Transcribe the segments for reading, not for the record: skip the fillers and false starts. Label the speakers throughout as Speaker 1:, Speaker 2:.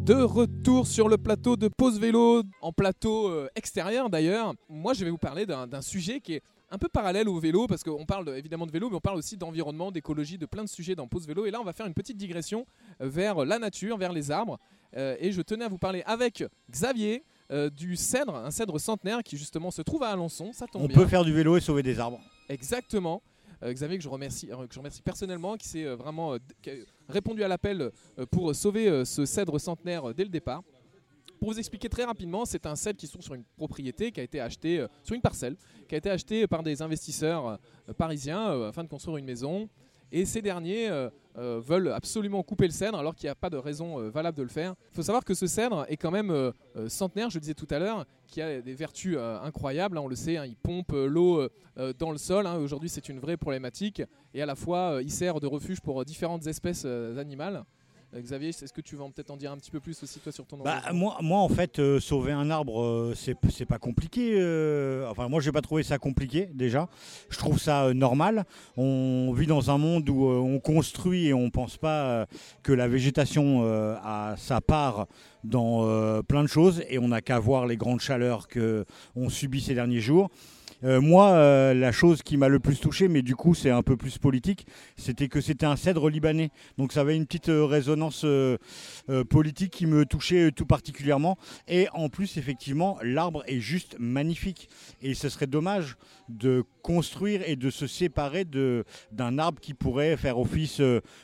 Speaker 1: De retour sur le plateau de Pause Vélo, en plateau extérieur d'ailleurs. Moi je vais vous parler d'un sujet qui est un peu parallèle au vélo, parce qu'on parle évidemment de vélo, mais on parle aussi d'environnement, d'écologie, de plein de sujets dans Pause Vélo. Et là on va faire une petite digression vers la nature, vers les arbres. Et je tenais à vous parler avec Xavier du cèdre, un cèdre centenaire qui justement se trouve à Alençon. Ça tombe bien.
Speaker 2: On peut faire du vélo et sauver des arbres.
Speaker 1: Exactement. Xavier que je remercie personnellement, qui s'est vraiment qui a répondu à l'appel pour sauver ce cèdre centenaire dès le départ. Pour vous expliquer très rapidement, c'est un cèdre qui se trouve sur une propriété qui a été achetée, sur une parcelle, qui a été achetée par des investisseurs parisiens afin de construire une maison. Et ces derniers veulent absolument couper le cèdre alors qu'il n'y a pas de raison valable de le faire. Il faut savoir que ce cèdre est quand même centenaire, je le disais tout à l'heure, qui a des vertus incroyables, on le sait, il pompe l'eau dans le sol. Aujourd'hui c'est une vraie problématique et à la fois il sert de refuge pour différentes espèces animales. Xavier, est-ce que tu vas peut-être en dire un petit peu plus aussi toi sur ton
Speaker 2: moi en fait, sauver un arbre, c'est pas compliqué. Enfin, moi, j'ai pas trouvé ça compliqué déjà. Je trouve ça normal. On vit dans un monde où on construit et on pense pas que la végétation a sa part dans plein de choses. Et on n'a qu'à voir les grandes chaleurs qu'on subit ces derniers jours. Moi, la chose qui m'a le plus touché, mais du coup c'est un peu plus politique, c'était que c'était un cèdre libanais. Donc ça avait une petite résonance politique qui me touchait tout particulièrement. Et en plus, effectivement, l'arbre est juste magnifique. Et ce serait dommage de construire et de se séparer d'un arbre qui pourrait faire office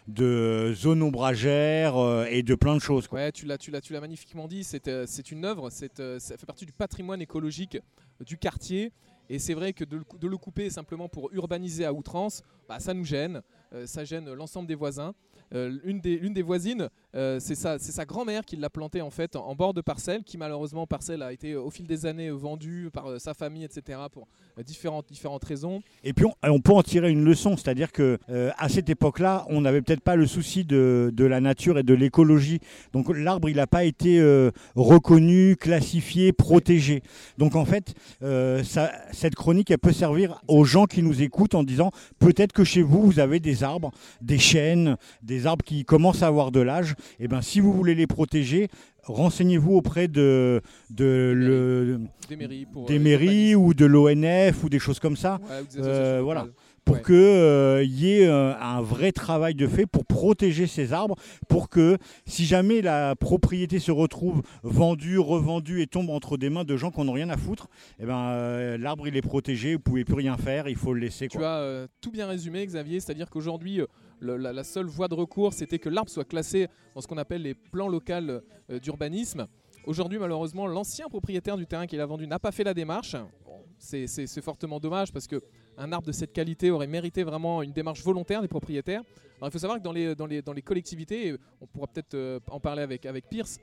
Speaker 2: de zone ombragère et de plein de choses, quoi.
Speaker 1: Ouais, tu l'as magnifiquement dit, c'est une œuvre, ça fait partie du patrimoine écologique du quartier. Et c'est vrai que de le couper simplement pour urbaniser à outrance, ça nous gêne, ça gêne l'ensemble des voisins. L'une des voisines, c'est sa grand-mère qui l'a planté en fait en bord de parcelle, qui malheureusement parcelle a été au fil des années vendue par sa famille, etc. pour différentes raisons.
Speaker 2: Et puis on peut en tirer une leçon, c'est-à-dire que à cette époque-là, on n'avait peut-être pas le souci de la nature et de l'écologie. Donc l'arbre, il n'a pas été reconnu, classifié, protégé. Donc en fait, cette chronique, elle peut servir aux gens qui nous écoutent en disant peut-être que chez vous, vous avez des arbres, des chênes, des arbres qui commencent à avoir de l'âge. Et ben, si vous voulez les protéger, renseignez-vous auprès des mairies ou de l'ONF ou des choses comme ça.
Speaker 1: Ouais,
Speaker 2: voilà. Pour qu'il y ait un vrai travail de fait pour protéger ces arbres, pour que si jamais la propriété se retrouve vendue, revendue et tombe entre des mains de gens qui n'en ont rien à foutre, eh ben, l'arbre il est protégé, vous ne pouvez plus rien faire, il faut le laisser, quoi.
Speaker 1: Tu as tout bien résumé, Xavier, c'est-à-dire qu'aujourd'hui la seule voie de recours c'était que l'arbre soit classé dans ce qu'on appelle les plans locaux d'urbanisme. Aujourd'hui malheureusement l'ancien propriétaire du terrain qui l'a vendu n'a pas fait la démarche. C'est fortement dommage parce qu'un arbre de cette qualité aurait mérité vraiment une démarche volontaire des propriétaires. Alors, il faut savoir que dans les collectivités, on pourra peut-être en parler avec Pierce,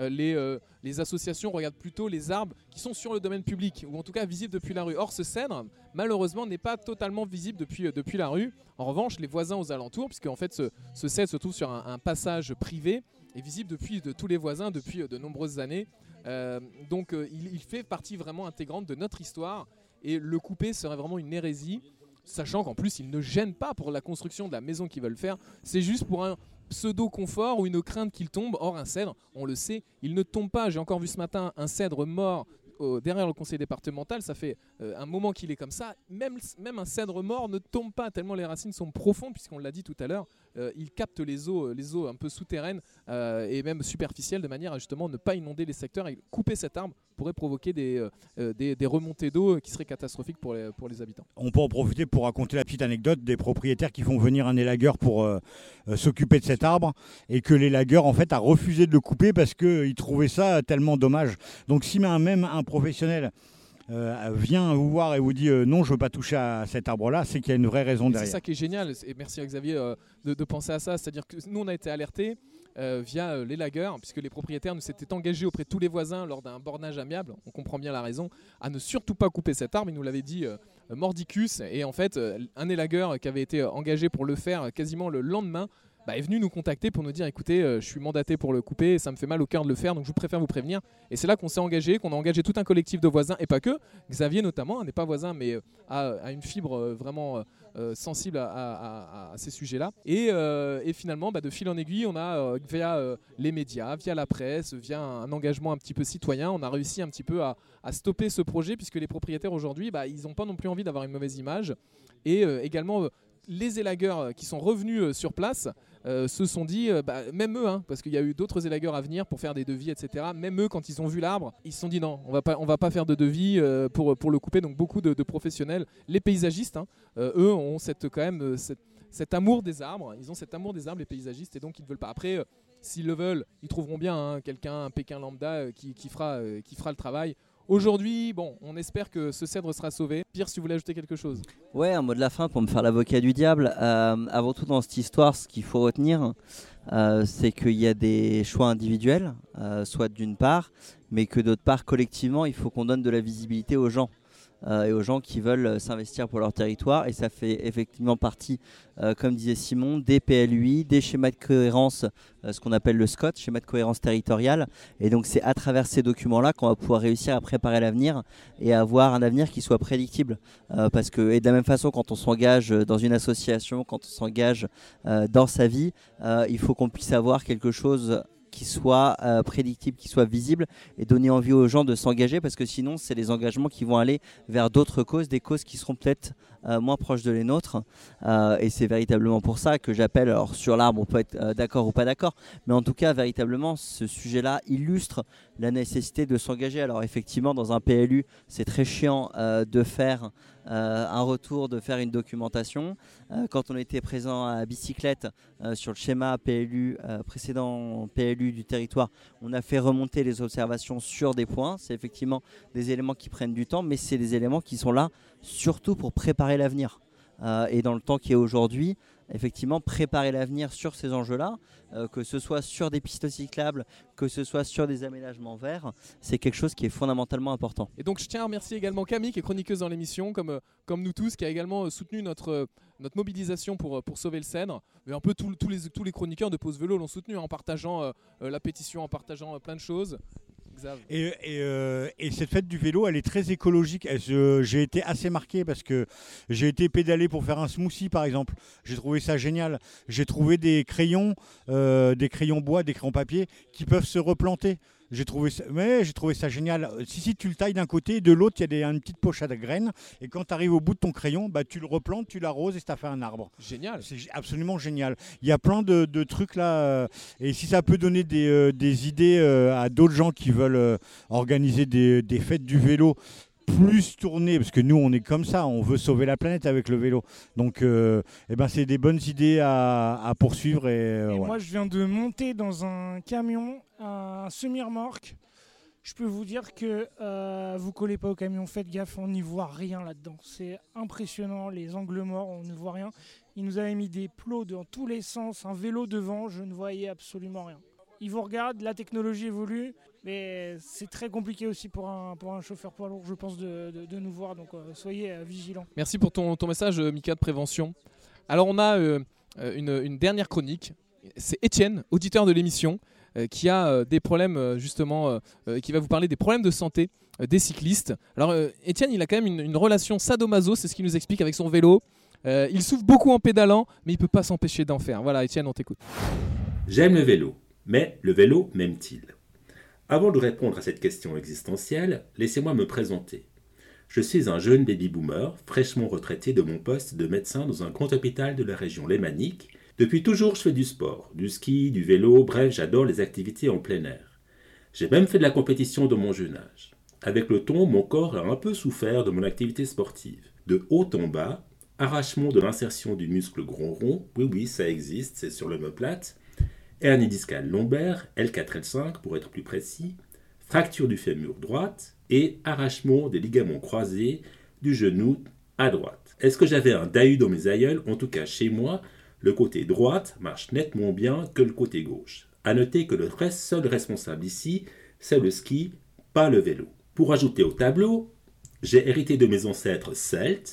Speaker 1: les associations regardent plutôt les arbres qui sont sur le domaine public ou en tout cas visibles depuis la rue. Or ce cèdre malheureusement n'est pas totalement visible depuis la rue. En revanche les voisins aux alentours, puisque en fait ce cèdre se trouve sur un passage privé, est visible de tous les voisins depuis de nombreuses années. Donc il fait partie vraiment intégrante de notre histoire et le couper serait vraiment une hérésie, sachant qu'en plus il ne gêne pas pour la construction de la maison qu'ils veulent faire, c'est juste pour un pseudo-confort ou une crainte qu'il tombe. Or un cèdre, on le sait, il ne tombe pas. J'ai encore vu ce matin un cèdre mort derrière le conseil départemental, ça fait un moment qu'il est comme ça. Même un cèdre mort ne tombe pas tellement les racines sont profondes, puisqu'on l'a dit tout à l'heure, il capte les eaux un peu souterraines et même superficielles, de manière à justement ne pas inonder les secteurs. Et couper cet arbre pourrait provoquer des remontées d'eau qui seraient catastrophiques pour les habitants.
Speaker 2: On peut en profiter pour raconter la petite anecdote des propriétaires qui font venir un élagueur pour s'occuper de cet arbre et que l'élagueur en fait a refusé de le couper parce qu'il trouvait ça tellement dommage. Donc si même un professionnel vient vous voir et vous dit non, je ne veux pas toucher à cet arbre-là, c'est qu'il y a une vraie raison derrière.
Speaker 1: C'est ça qui est génial, et merci à Xavier de penser à ça, c'est-à-dire que nous on a été alertés via l'élagueur, puisque les propriétaires nous s'étaient engagés auprès de tous les voisins lors d'un bornage amiable, on comprend bien la raison, à ne surtout pas couper cet arbre. Ils nous l'avaient dit mordicus, et en fait un élagueur qui avait été engagé pour le faire quasiment le lendemain est venu nous contacter pour nous dire écoutez, je suis mandaté pour le couper et ça me fait mal au cœur de le faire, donc je préfère vous prévenir. Et c'est là qu'on s'est engagé, qu'on a engagé tout un collectif de voisins, et pas que. Xavier notamment n'est pas voisin, mais a une fibre vraiment sensible à ces sujets-là. Et finalement, de fil en aiguille, on a, via les médias, via la presse, via un engagement un petit peu citoyen, on a réussi un petit peu à stopper ce projet, puisque les propriétaires aujourd'hui, ils n'ont pas non plus envie d'avoir une mauvaise image. Et également, les élagueurs qui sont revenus sur place se sont dit, même eux, parce qu'il y a eu d'autres élagueurs à venir pour faire des devis, etc. Même eux, quand ils ont vu l'arbre, ils se sont dit non, on va pas faire de devis pour le couper. Donc beaucoup de professionnels, les paysagistes, eux ont quand même cet amour des arbres. Ils ont cet amour des arbres, les paysagistes, et donc ils ne veulent pas. Après, s'ils le veulent, ils trouveront bien quelqu'un, un Pékin lambda qui fera le travail. Aujourd'hui, on espère que ce cèdre sera sauvé. Pierre, si vous voulez ajouter quelque chose.
Speaker 3: Ouais, un mot de la fin pour me faire l'avocat du diable. Avant tout, dans cette histoire, ce qu'il faut retenir, c'est qu'il y a des choix individuels, soit d'une part, mais que d'autre part, collectivement, il faut qu'on donne de la visibilité aux gens. Et aux gens qui veulent s'investir pour leur territoire, et ça fait effectivement partie, comme disait Simon, des PLUI, des schémas de cohérence, ce qu'on appelle le SCOT, schéma de cohérence territoriale, et donc c'est à travers ces documents-là qu'on va pouvoir réussir à préparer l'avenir et à avoir un avenir qui soit prédictible, parce que, et de la même façon, quand on s'engage dans une association, quand on s'engage dans sa vie, il faut qu'on puisse avoir quelque chose qui soit prédictible, qui soit visible, et donner envie aux gens de s'engager, parce que sinon c'est les engagements qui vont aller vers d'autres causes, des causes qui seront peut-être moins proches de les nôtres, et c'est véritablement pour ça que j'appelle, alors sur l'arbre on peut être d'accord ou pas d'accord, mais en tout cas véritablement ce sujet-là illustre la nécessité de s'engager. Alors effectivement dans un PLU c'est très chiant de faire un retour, de faire une documentation. Quand on était présent à Bicyclette sur le schéma PLU, précédent PLU du territoire, on a fait remonter les observations sur des points. C'est effectivement des éléments qui prennent du temps, mais c'est des éléments qui sont là surtout pour préparer l'avenir. Et dans le temps qui est aujourd'hui, effectivement préparer l'avenir sur ces enjeux-là, que ce soit sur des pistes cyclables, que ce soit sur des aménagements verts, c'est quelque chose qui est fondamentalement important.
Speaker 1: Et donc je tiens à remercier également Camille, qui est chroniqueuse dans l'émission, comme nous tous, qui a également soutenu notre mobilisation pour sauver le cèdre. Mais un peu tous les chroniqueurs de Pause Vélo l'ont soutenu, en partageant la pétition, en partageant plein de choses.
Speaker 2: Et cette fête du vélo, elle est très écologique. J'ai été assez marqué parce que j'ai été pédaler pour faire un smoothie par exemple. J'ai trouvé ça génial. J'ai trouvé des crayons bois, des crayons papier qui peuvent se replanter. J'ai trouvé ça génial. Si tu le tailles d'un côté, de l'autre, il y a une petite poche à graines. Et quand tu arrives au bout de ton crayon, tu le replantes, tu l'arroses et ça fait un arbre.
Speaker 1: Génial.
Speaker 2: C'est absolument génial. Il y a plein de trucs là. Et si ça peut donner des idées à d'autres gens qui veulent organiser des fêtes du vélo plus tournées, parce que nous on est comme ça, on veut sauver la planète avec le vélo. Donc c'est des bonnes idées à poursuivre. Et
Speaker 4: moi je viens de monter dans un camion, un semi-remorque. Je peux vous dire que vous collez pas au camion, faites gaffe, on n'y voit rien là-dedans. C'est impressionnant, les angles morts, on ne voit rien. Il nous avait mis des plots dans tous les sens, un vélo devant, je ne voyais absolument rien. Ils vous regardent, la technologie évolue, mais c'est très compliqué aussi pour un chauffeur poids lourd, je pense, de nous voir. Donc soyez vigilants.
Speaker 1: Merci pour ton message, Mika, de prévention. Alors on a une dernière chronique. C'est Étienne, auditeur de l'émission, qui a des problèmes justement, qui va vous parler des problèmes de santé des cyclistes. Alors Étienne, il a quand même une relation sadomaso, c'est ce qu'il nous explique avec son vélo. Il souffre beaucoup en pédalant, mais il ne peut pas s'empêcher d'en faire. Voilà, Étienne, on t'écoute.
Speaker 5: J'aime le vélo, mais le vélo m'aime-t-il ? Avant de répondre à cette question existentielle, laissez-moi me présenter. Je suis un jeune baby-boomer, fraîchement retraité de mon poste de médecin dans un grand hôpital de la région lémanique. Depuis toujours, je fais du sport, du ski, du vélo, bref, j'adore les activités en plein air. J'ai même fait de la compétition dans mon jeune âge. Avec le temps, mon corps a un peu souffert de mon activité sportive. De haut en bas, arrachement de l'insertion du muscle grand rond, oui, ça existe, c'est sur l'omoplate, hernie discale lombaire, L4-L5 pour être plus précis, fracture du fémur droite et arrachement des ligaments croisés du genou à droite. Est-ce que j'avais un Dahu dans mes aïeuls ? En tout cas, chez moi, le côté droite marche nettement bien que le côté gauche. A noter que le seul responsable ici, c'est le ski, pas le vélo. Pour ajouter au tableau, j'ai hérité de mes ancêtres celtes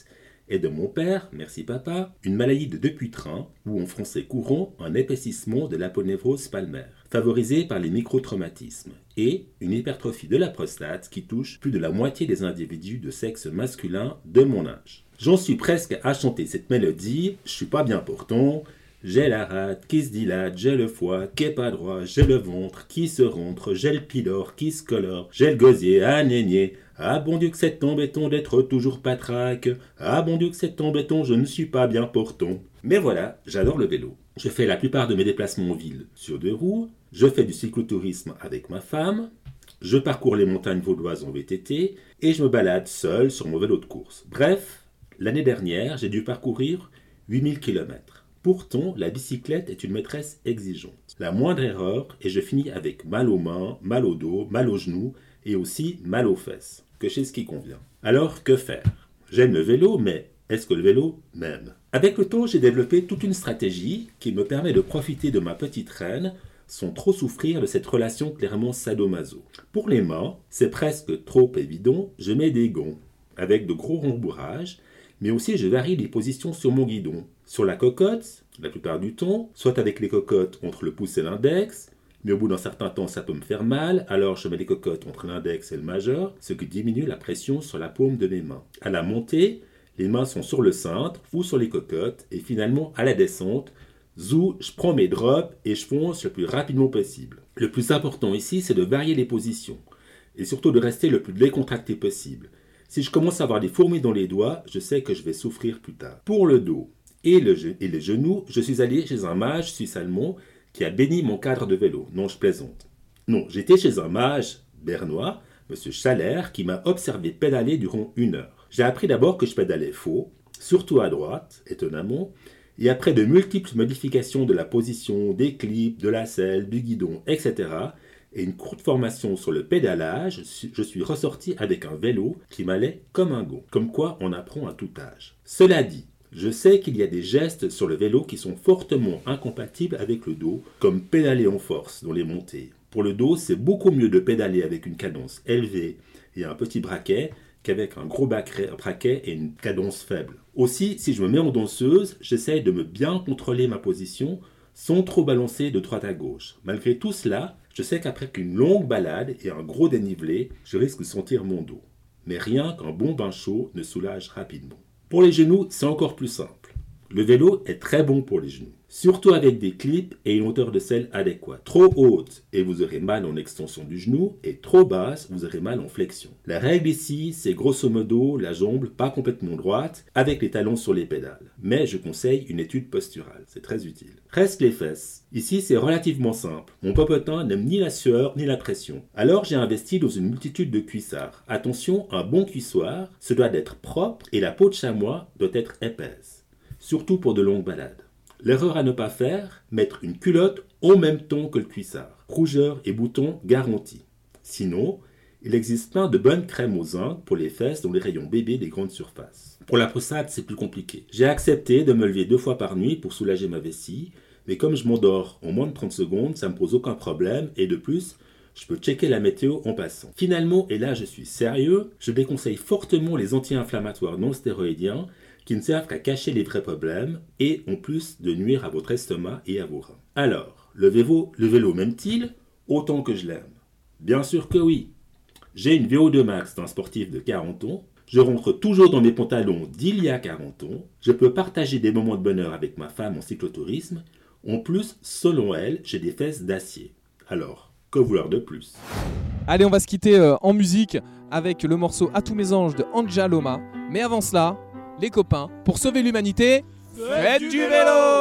Speaker 5: et de mon père, merci papa, une maladie de Dupuytren, ou en français courant, un épaississement de l'aponévrose palmaire, favorisé par les microtraumatismes, et une hypertrophie de la prostate qui touche plus de la moitié des individus de sexe masculin de mon âge. J'en suis presque à chanter cette mélodie, je suis pas bien portant. J'ai la rate qui se dilate, j'ai le foie qui est pas droit, j'ai le ventre qui se rentre, j'ai le pylore qui se colore, j'ai le gosier à nénier. Ah bon Dieu que c'est embêtant d'être toujours patraque. Ah bon Dieu que c'est embêtant, je ne suis pas bien portant. Mais voilà, j'adore le vélo. Je fais la plupart de mes déplacements en ville sur 2 roues, je fais du cyclotourisme avec ma femme, je parcours les montagnes vaudoises en VTT et je me balade seul sur mon vélo de course. Bref, l'année dernière, j'ai dû parcourir 8000 km. Pourtant, la bicyclette est une maîtresse exigeante. La moindre erreur et je finis avec mal aux mains, mal au dos, mal aux genoux et aussi mal aux fesses, que chez ce qui convient. Alors, que faire ? J'aime le vélo, mais est-ce que le vélo m'aime ? Avec le temps, j'ai développé toute une stratégie qui me permet de profiter de ma petite reine sans trop souffrir de cette relation clairement sadomaso. Pour les mains, c'est presque trop évident, je mets des gants avec de gros rembourrages, mais aussi je varie les positions sur mon guidon. Sur la cocotte, la plupart du temps, soit avec les cocottes entre le pouce et l'index, mais au bout d'un certain temps ça peut me faire mal, alors je mets les cocottes entre l'index et le majeur, ce qui diminue la pression sur la paume de mes mains. À la montée, les mains sont sur le cintre ou sur les cocottes, et finalement à la descente, zou, je prends mes drops et je fonce le plus rapidement possible. Le plus important ici, c'est de varier les positions, et surtout de rester le plus décontracté possible. Si je commence à avoir des fourmis dans les doigts, je sais que je vais souffrir plus tard. Pour le dos et les genoux, je suis allé chez un mage suisse-allemand qui a béni mon cadre de vélo. Non, je plaisante. Non, j'étais chez un mage bernois, M. Schaller, qui m'a observé pédaler durant 1 heure. J'ai appris d'abord que je pédalais faux, surtout à droite, étonnamment, et après de multiples modifications de la position, des clips, de la selle, du guidon, etc., et une courte formation sur le pédalage, je suis ressorti avec un vélo qui m'allait comme un gond. Comme quoi, on apprend à tout âge. Cela dit, je sais qu'il y a des gestes sur le vélo qui sont fortement incompatibles avec le dos, comme pédaler en force dans les montées. Pour le dos, c'est beaucoup mieux de pédaler avec une cadence élevée et un petit braquet qu'avec un gros braquet et une cadence faible. Aussi, si je me mets en danseuse, j'essaye de me bien contrôler ma position sans trop balancer de droite à gauche. Malgré tout cela, je sais qu'après une longue balade et un gros dénivelé, je risque de sentir mon dos. Mais rien qu'un bon bain chaud ne soulage rapidement. Pour les genoux, c'est encore plus simple. Le vélo est très bon pour les genoux, surtout avec des clips et une hauteur de selle adéquate. Trop haute et vous aurez mal en extension du genou, et trop basse, vous aurez mal en flexion. La règle ici, c'est grosso modo la jambe pas complètement droite, avec les talons sur les pédales. Mais je conseille une étude posturale, c'est très utile. Reste les fesses. Ici, c'est relativement simple. Mon popotin n'aime ni la sueur ni la pression. Alors j'ai investi dans une multitude de cuissards. Attention, un bon cuissoir, ce doit être propre et la peau de chamois doit être épaisse. Surtout pour de longues balades. L'erreur à ne pas faire, mettre une culotte en même temps que le cuissard. Rougeur et boutons garantis. Sinon, il existe plein de bonnes crèmes au zinc pour les fesses dans les rayons bébés des grandes surfaces. Pour la prostate, c'est plus compliqué. J'ai accepté de me lever 2 fois par nuit pour soulager ma vessie, mais comme je m'endors en moins de 30 secondes, ça ne me pose aucun problème, et de plus, je peux checker la météo en passant. Finalement, et là je suis sérieux, je déconseille fortement les anti-inflammatoires non stéroïdiens qui ne servent qu'à cacher les vrais problèmes et en plus de nuire à votre estomac et à vos reins. Alors, le vélo m'aime-t-il autant que je l'aime ? Bien sûr que oui. J'ai une VO2 max d'un sportif de 40 ans, je rentre toujours dans mes pantalons d'il y a 40 ans, je peux partager des moments de bonheur avec ma femme en cyclotourisme, en plus, selon elle, j'ai des fesses d'acier. Alors, que vouloir de plus ?
Speaker 1: Allez, on va se quitter en musique avec le morceau À tous mes anges de Anja Loma. Mais avant cela, les copains, pour sauver l'humanité, faites du vélo!